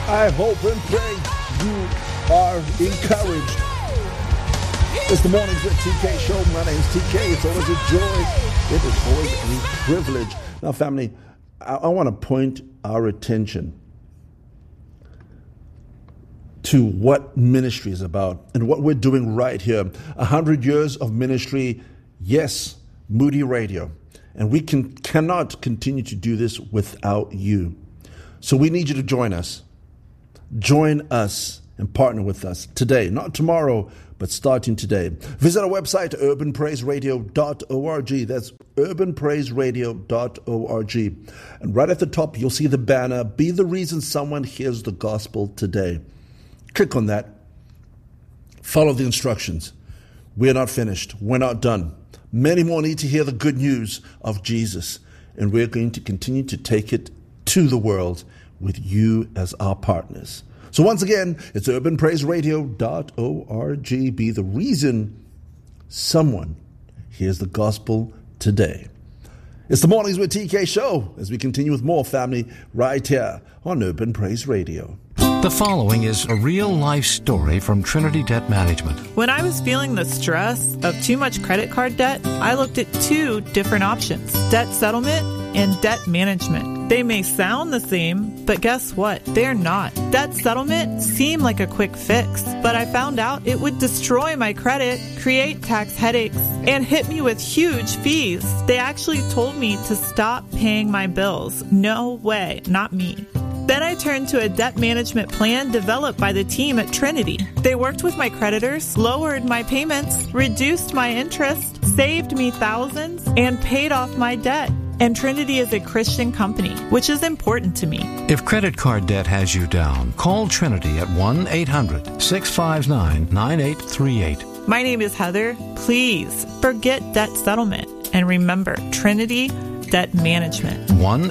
I hope and pray you are encouraged. It's the Mornings with TK show. My name's TK. It's always a joy. It is always a privilege. Now, family, I want to point our attention to what ministry is about and what we're doing right here. 100 years of ministry, yes, Moody Radio. And we cannot continue to do this without you. So we need you to join us. Join us and partner with us today, not tomorrow, but starting today. Visit our website, urbanpraiseradio.org. That's urbanpraiseradio.org. And right at the top, you'll see the banner, Be the Reason Someone Hears the Gospel Today. Click on that. Follow the instructions. We're not finished. We're not done. Many more need to hear the good news of Jesus. And we're going to continue to take it to the world with you as our partners. So once again, it's urbanpraiseradio.org. Be the reason someone hears the gospel today. It's the Mornings with TK show as we continue with more family right here on Urban Praise Radio. The following is a real-life story from Trinity Debt Management. When I was feeling the stress of too much credit card debt, I looked at two different options, debt settlement and debt management. They may sound the same, but guess what? They're not. Debt settlement seemed like a quick fix, but I found out it would destroy my credit, create tax headaches, and hit me with huge fees. They actually told me to stop paying my bills. No way, not me. Then I turned to a debt management plan developed by the team at Trinity. They worked with my creditors, lowered my payments, reduced my interest, saved me thousands, and paid off my debt. And Trinity is a Christian company, which is important to me. If credit card debt has you down, call Trinity at 1-800-659-9838. My name is Heather. Please forget debt settlement. And remember, Trinity Debt Management.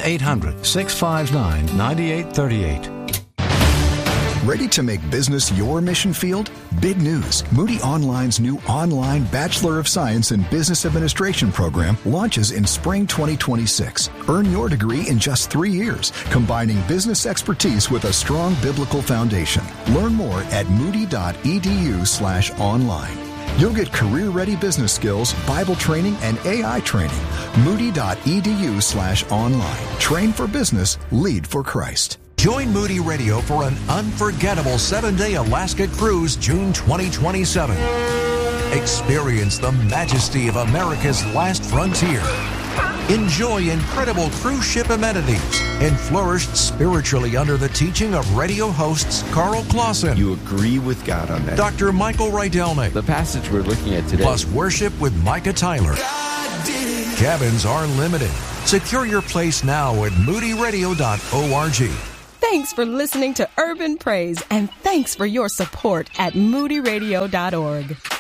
1-800-659-9838. Ready to make business your mission field? Big news. Moody Online's new online Bachelor of Science in Business Administration program launches in spring 2026. Earn your degree in just 3 years, combining business expertise with a strong biblical foundation. Learn more at moody.edu/online. You'll get career-ready business skills, Bible training, and AI training. Moody.edu/online. Train for business, lead for Christ. Join Moody Radio for an unforgettable 7-day Alaska cruise June 2027. Experience the majesty of America's last frontier. Enjoy incredible cruise ship amenities and flourish spiritually under the teaching of radio hosts Carl Clausen. You agree with God on that. Dr. Michael Rydelnik. The passage we're looking at today. Plus worship with Micah Tyler. Cabins are limited. Secure your place now at moodyradio.org. Thanks for listening to Urban Praise, and thanks for your support at moodyradio.org.